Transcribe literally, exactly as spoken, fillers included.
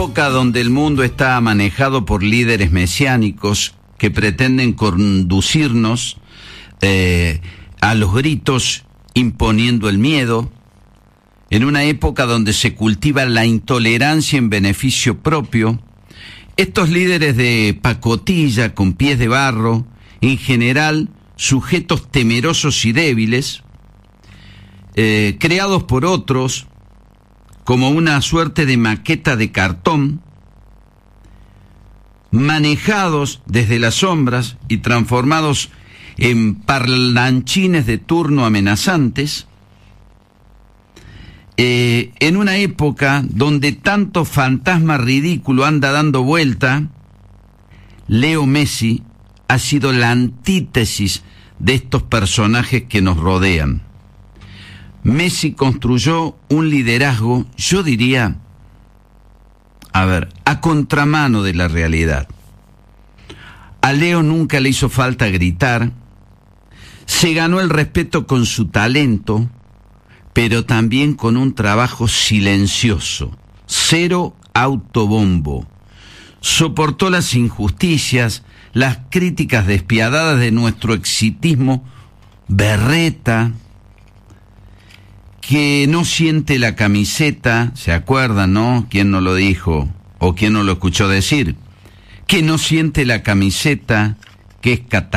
época donde el mundo está manejado por líderes mesiánicos que pretenden conducirnos eh, a los gritos imponiendo el miedo, en una época donde se cultiva la intolerancia en beneficio propio, estos líderes de pacotilla con pies de barro, en general sujetos temerosos y débiles, eh, creados por otros como una suerte de maqueta de cartón, manejados desde las sombras y transformados en parlanchines de turno amenazantes, eh, en una época donde tanto fantasma ridículo anda dando vuelta, Leo Messi ha sido la antítesis de estos personajes que nos rodean. Messi construyó un liderazgo, yo diría, a ver, a contramano de la realidad. A Leo nunca le hizo falta gritar, se ganó el respeto con su talento, pero también con un trabajo silencioso, cero autobombo. Soportó las injusticias, las críticas despiadadas de nuestro exitismo berreta, que no siente la camiseta, ¿se acuerdan, no? ¿Quién no lo dijo o quién no lo escuchó decir? Que no siente la camiseta, que es catalán.